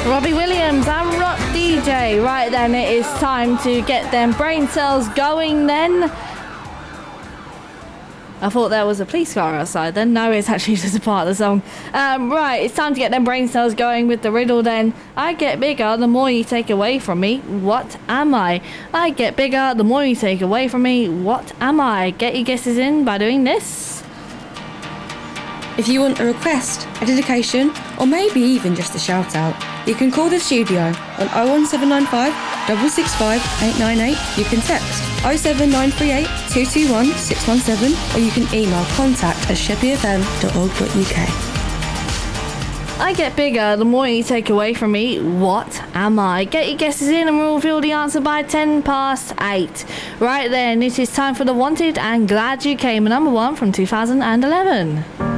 Robbie Williams and Rock DJ. Right then, it is time to get them brain cells going then. I thought there was a police car outside then. No, it's actually just a part of the song. Right, it's time to get them brain cells going with the riddle then. I get bigger the more you take away from me. What am I? I get bigger the more you take away from me. What am I? Get your guesses in by doing this. If you want a request, a dedication, or maybe even just a shout out, you can call the studio on 01795 665 898. You can text 07938 221 617, or you can email contact@sheppeyfm.org.uk. I get bigger the more you take away from me. What am I? Get your guesses in and we'll reveal the answer by 8:10. Right then, it is time for The Wanted and Glad You Came, number 1 from 2011.